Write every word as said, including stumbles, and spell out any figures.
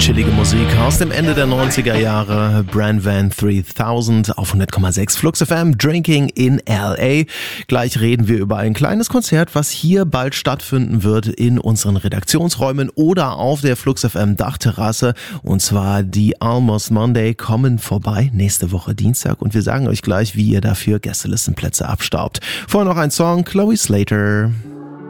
Chillige Musik aus dem Ende der neunziger Jahre. Brand Van dreitausend auf hundert Komma sechs Flux F M, Drinking in L A. Gleich reden wir über ein kleines Konzert, was hier bald stattfinden wird in unseren Redaktionsräumen oder auf der Flux F M Dachterrasse. Und zwar die Almost Monday kommen vorbei nächste Woche Dienstag. Und wir sagen euch gleich, wie ihr dafür Gästelistenplätze abstaubt. Vorher noch ein Song, Chloe Slater.